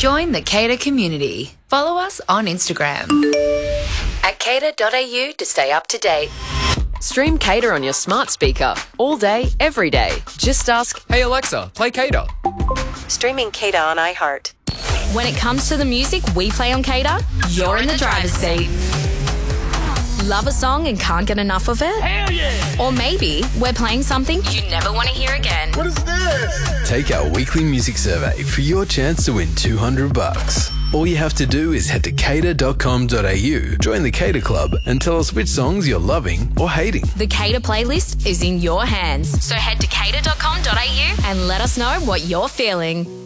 Join the Cater community. Follow us on Instagram at cater.au to stay up to date. Stream Cater on your smart speaker all day, every day. Just ask, Hey Alexa, play Cater. Streaming Cater on iHeart. When it comes to the music we play on Cater, you're in the driver's seat. Love a song and can't get enough of it? Hell yeah! Or maybe we're playing something you never want to hear again. What is this? Take our weekly music survey for your chance to win $200. All you have to do is head to cater.com.au, join the Cater Club, and tell us which songs you're loving or hating. The Cater playlist is in your hands. So head to cater.com.au and let us know what you're feeling.